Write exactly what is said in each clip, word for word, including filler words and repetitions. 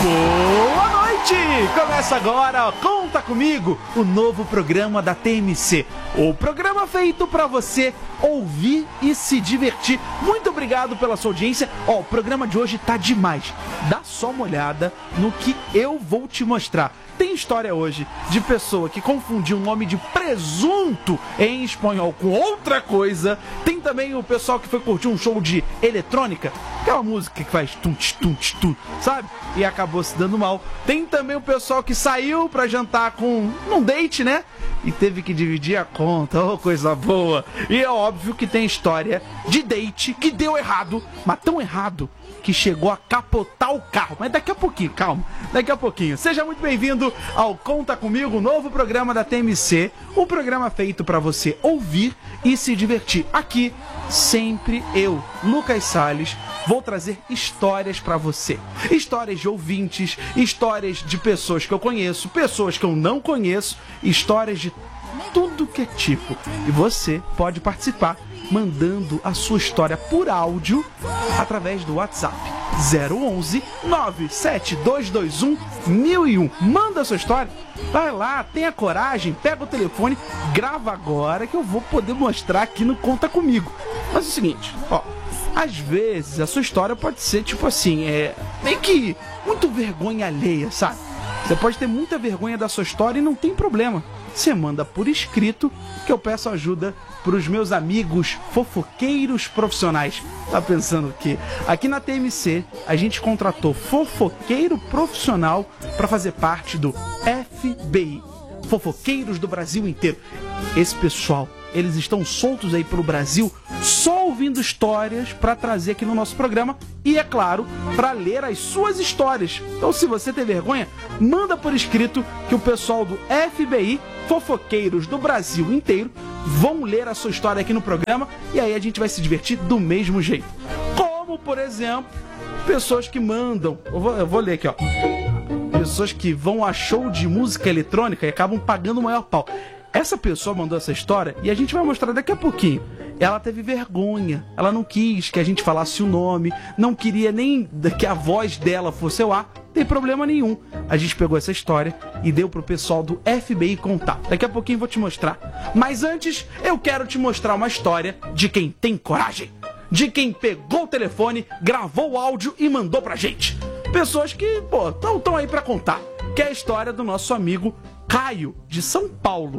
Boa noite! Começa agora, ó, Conta Comigo, o novo programa da T M C. O programa feito pra você ouvir e se divertir. Muito obrigado pela sua audiência. Ó, o programa de hoje tá demais. Dá só uma olhada no que eu vou te mostrar. Tem história hoje de pessoa que confundiu o nome de presunto em espanhol com outra coisa. Tem também o pessoal que foi curtir um show de eletrônica, aquela música que faz tum tum tum, sabe? E acabou se dando mal. Tem também o pessoal que saiu pra jantar com um date, né? E teve que dividir a conta, oh, coisa boa. E é óbvio que tem história de date que deu errado, mas tão errado que chegou a capotar o carro. Mas daqui a pouquinho, calma, daqui a pouquinho. Seja muito bem-vindo ao Conta Comigo, novo programa da T M C. Um programa feito para você ouvir e se divertir. Aqui, sempre eu, Lucas Salles, vou trazer histórias para você. Histórias de ouvintes, histórias de pessoas que eu conheço, pessoas que eu não conheço, histórias de tudo que é tipo. E você pode participar mandando a sua história por áudio através do WhatsApp zero onze, nove sete dois dois um, mil e um. Manda a sua história, vai lá, tenha coragem, pega o telefone, grava agora que eu vou poder mostrar aqui no Conta Comigo. Mas é o seguinte, ó, às vezes a sua história pode ser tipo assim, é meio que muito vergonha alheia, sabe? Você pode ter muita vergonha da sua história e não tem problema. Você manda por escrito que eu peço ajuda para os meus amigos fofoqueiros profissionais. Tá pensando o quê? Aqui na T M C a gente contratou fofoqueiro profissional para fazer parte do F B I, Fofoqueiros do Brasil inteiro. Esse pessoal, eles estão soltos aí pelo Brasil, só ouvindo histórias para trazer aqui no nosso programa e, é claro, para ler as suas histórias. Então, se você tem vergonha, manda por escrito que o pessoal do F B I, Fofoqueiros do Brasil inteiro, vão ler a sua história aqui no programa e aí a gente vai se divertir do mesmo jeito. Como, por exemplo, pessoas que mandam... Eu vou, eu vou ler aqui, ó. Pessoas que vão a show de música eletrônica e acabam pagando o maior pau. Essa pessoa mandou essa história e a gente vai mostrar daqui a pouquinho. Ela teve vergonha, ela não quis que a gente falasse o nome, não queria nem que a voz dela fosse ao ar, não tem problema nenhum. A gente pegou essa história e deu pro pessoal do F B I contar. Daqui a pouquinho eu vou te mostrar. Mas antes, eu quero te mostrar uma história de quem tem coragem. De quem pegou o telefone, gravou o áudio e mandou pra gente. Pessoas que, pô, estão aí pra contar. Que é a história do nosso amigo Caio, de São Paulo.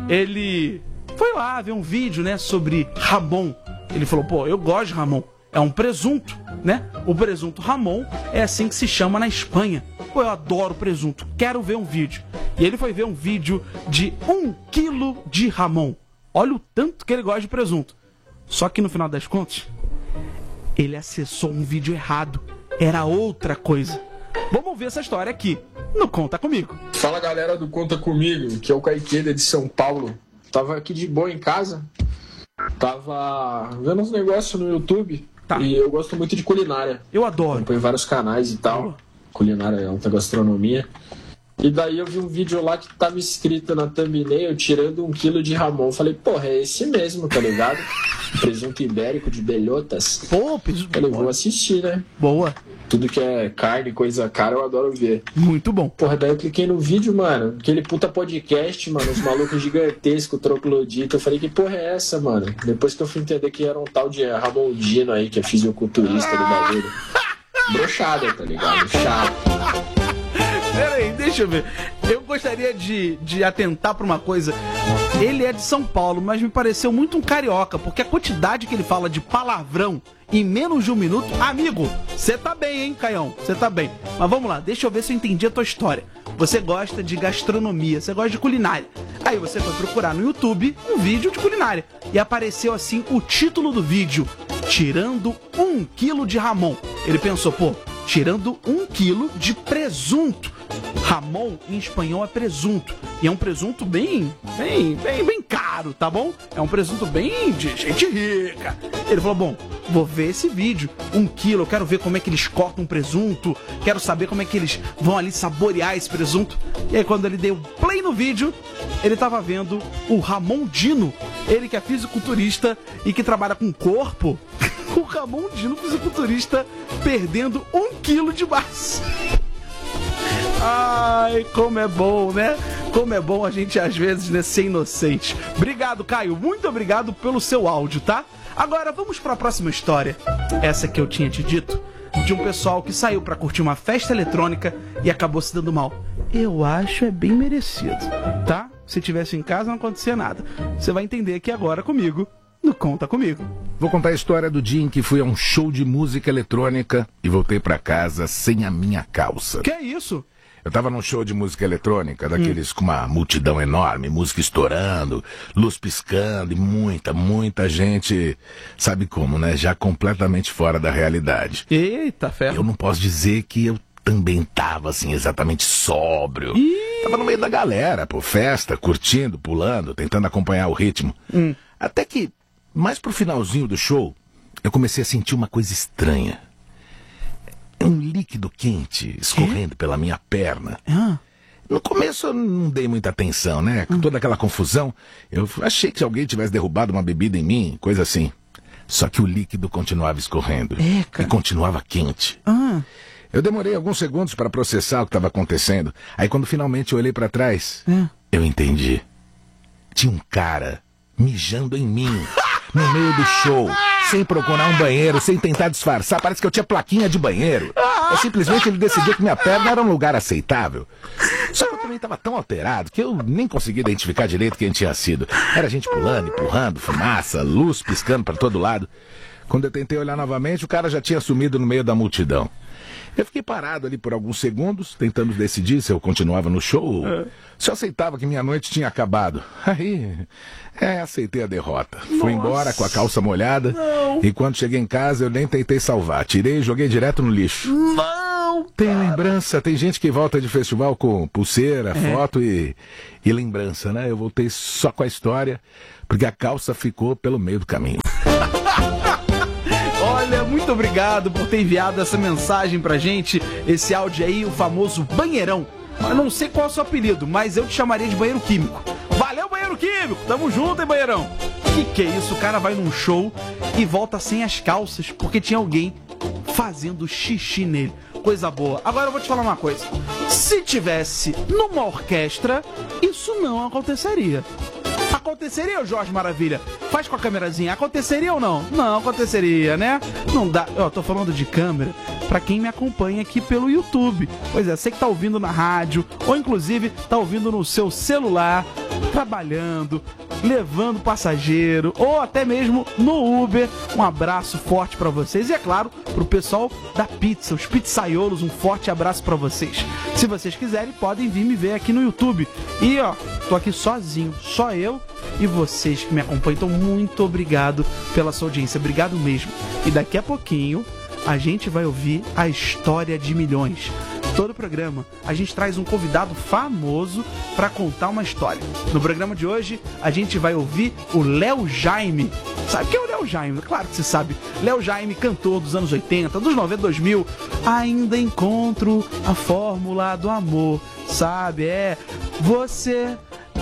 Ele foi lá ver um vídeo, né, sobre Ramon. Ele falou, pô, eu gosto de Ramon. É um presunto, né? O presunto Ramon é assim que se chama na Espanha. Pô, eu adoro presunto, quero ver um vídeo. E ele foi ver um vídeo de um quilo de Ramon. Olha o tanto que ele gosta de presunto. Só que no final das contas, ele acessou um vídeo errado. Era outra coisa. Vamos ver essa história aqui no Conta Comigo. Fala, galera do Conta Comigo, que é o Caiqueda de São Paulo. Tava aqui de boa em casa, tava vendo uns negócios no YouTube, tá. E eu gosto muito de culinária. Eu adoro. Acompanho vários canais e tal. Eu... Culinária, alta gastronomia. E daí eu vi um vídeo lá que tava escrito na thumbnail, tirando um quilo de Ramon. Falei, porra, é esse mesmo, tá ligado? Presunto ibérico de belhotas. Pô, presunto. Falei, vou assistir, né? Boa. Tudo que é carne, coisa cara, eu adoro ver. Muito bom. Porra, daí eu cliquei no vídeo, mano. Aquele puta podcast, mano. Os malucos gigantescos, troglodita. Eu falei, que porra é essa, mano? Depois que eu fui entender que era um tal de Ramon Dino aí, que é fisiculturista do bagulho. Broxada, tá ligado? Chato. Pera aí, deixa eu ver. Eu gostaria de, de atentar pra uma coisa. Ele é de São Paulo, mas me pareceu muito um carioca, porque a quantidade que ele fala de palavrão em menos de um minuto... Amigo, você tá bem, hein, Caião? Você tá bem. Mas vamos lá, deixa eu ver se eu entendi a tua história. Você gosta de gastronomia, você gosta de culinária. Aí você foi procurar no YouTube um vídeo de culinária. E apareceu assim o título do vídeo: Tirando um quilo de Ramon. Ele pensou, pô, tirando um quilo de presunto. Ramon em espanhol é presunto. E é um presunto bem, bem, bem, bem caro, tá bom? É um presunto bem de gente rica. Ele falou, bom, vou ver esse vídeo. Um quilo, eu quero ver como é que eles cortam um presunto. Quero saber como é que eles vão ali saborear esse presunto. E aí quando ele deu play no vídeo, ele tava vendo o Ramon Dino. Ele que é fisiculturista e que trabalha com corpo. O Ramon Dino, fisiculturista, perdendo um quilo de massa. Ai, como é bom, né? Como é bom a gente, às vezes, né, ser inocente. Obrigado, Caio. Muito obrigado pelo seu áudio, tá? Agora, vamos para a próxima história. Essa que eu tinha te dito, de um pessoal que saiu para curtir uma festa eletrônica e acabou se dando mal. Eu acho é bem merecido, tá? Se tivesse em casa, não acontecia nada. Você vai entender aqui agora comigo, no Conta Comigo. Vou contar a história do dia em que fui a um show de música eletrônica e voltei para casa sem a minha calça. Que é isso? Eu tava num show de música eletrônica, daqueles hum. com uma multidão enorme, música estourando, luz piscando e muita, muita gente, sabe como, né? Já completamente fora da realidade. Eita, ferro. Eu não posso dizer que eu também tava, assim, exatamente sóbrio. Ih. Tava no meio da galera, pô, festa, curtindo, pulando, tentando acompanhar o ritmo. Hum. Até que, mais pro finalzinho do show, eu comecei a sentir uma coisa estranha. Um líquido quente escorrendo é? pela minha perna. Ah. No começo eu não dei muita atenção, né? Com toda aquela confusão, eu achei que alguém tivesse derrubado uma bebida em mim, coisa assim. Só que o líquido continuava escorrendo. Eca. E continuava quente. Ah. Eu demorei alguns segundos para processar o que estava acontecendo. Aí quando finalmente eu olhei para trás, é. eu entendi. Tinha um cara mijando em mim, no meio do show. Sem procurar um banheiro, sem tentar disfarçar, parece que eu tinha plaquinha de banheiro. Ou simplesmente ele decidiu que minha perna era um lugar aceitável. Só que eu também estava tão alterado que eu nem consegui identificar direito quem tinha sido. Era gente pulando, empurrando, fumaça, luz piscando para todo lado. Quando eu tentei olhar novamente, o cara já tinha sumido no meio da multidão. Eu fiquei parado ali por alguns segundos, tentando decidir se eu continuava no show ou se eu aceitava que minha noite tinha acabado. Aí, é, aceitei a derrota. Nossa. Fui embora com a calça molhada. Não. E quando cheguei em casa eu nem tentei salvar. Tirei e joguei direto no lixo. Não! Tem lembrança, tem gente que volta de festival com pulseira, é. foto e, e lembrança, né? Eu voltei só com a história, porque a calça ficou pelo meio do caminho. Olha, muito obrigado por ter enviado essa mensagem pra gente, esse áudio aí, o famoso banheirão. Eu não sei qual é o seu apelido, mas eu te chamaria de banheiro químico. Valeu, banheiro químico! Tamo junto, hein, banheirão? Que que é isso? O cara vai num show e volta sem as calças porque tinha alguém fazendo xixi nele. Coisa boa. Agora eu vou te falar uma coisa. Se tivesse numa orquestra, isso não aconteceria. Aconteceria, Jorge Maravilha? Faz com a câmerazinha. Aconteceria ou não? Não aconteceria, né? Não dá. Eu tô falando de câmera pra quem me acompanha aqui pelo YouTube. Pois é, você que tá ouvindo na rádio, ou inclusive tá ouvindo no seu celular, trabalhando, levando passageiro, ou até mesmo no Uber. Um abraço forte pra vocês. E é claro, pro pessoal da pizza, os pizzaiolos, um forte abraço pra vocês. Se vocês quiserem, podem vir me ver aqui no YouTube. E ó, tô aqui sozinho, só eu e vocês que me acompanham. Então, muito obrigado pela sua audiência, obrigado mesmo. E daqui a pouquinho a gente vai ouvir a história de milhões. Todo programa a gente traz um convidado famoso para contar uma história. No programa de hoje a gente vai ouvir o Léo Jaime. Sabe quem é o Léo Jaime? Claro que você sabe. Léo Jaime, cantor dos anos oitenta, dos noventa, dois mil. Ainda encontro a fórmula do amor. Sabe, é você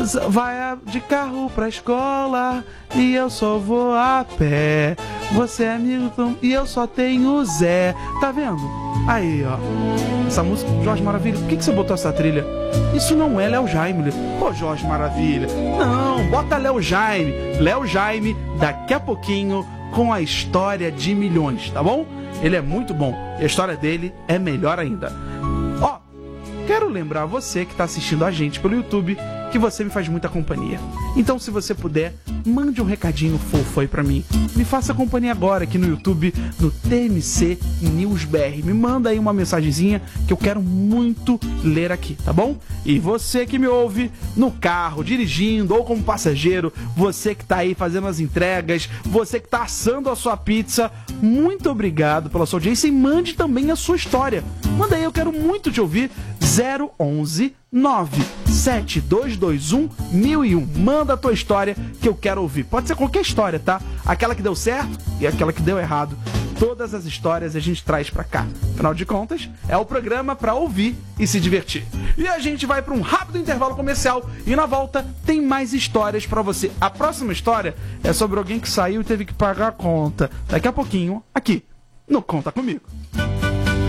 vai de carro pra escola e eu só vou a pé. Você é Milton e eu só tenho Zé. Tá vendo? Aí, ó. Essa música, Jorge Maravilha, por que, que você botou essa trilha? Isso não é Léo Jaime. Ô, Jorge Maravilha. Não, bota Léo Jaime. Léo Jaime, daqui a pouquinho, com a história de milhões, tá bom? Ele é muito bom. E a história dele é melhor ainda. Ó, quero lembrar você que tá assistindo a gente pelo YouTube que você me faz muita companhia. Então, se você puder, mande um recadinho fofo aí pra mim. Me faça companhia agora aqui no YouTube, no T M C News B R. Me manda aí uma mensagenzinha que eu quero muito ler aqui, tá bom? E você que me ouve no carro, dirigindo ou como passageiro, você que tá aí fazendo as entregas, você que tá assando a sua pizza, muito obrigado pela sua audiência e mande também a sua história. Manda aí, eu quero muito te ouvir. zero onze nove sete dois dois um mil e um. Manda a tua história que eu quero ouvir. Pode ser qualquer história, tá? Aquela que deu certo e aquela que deu errado. Todas as histórias a gente traz pra cá. Afinal de contas, é o programa pra ouvir e se divertir. E a gente vai pra um rápido intervalo comercial e na volta tem mais histórias pra você. A próxima história é sobre alguém que saiu e teve que pagar a conta. Daqui a pouquinho, aqui no Conta Comigo.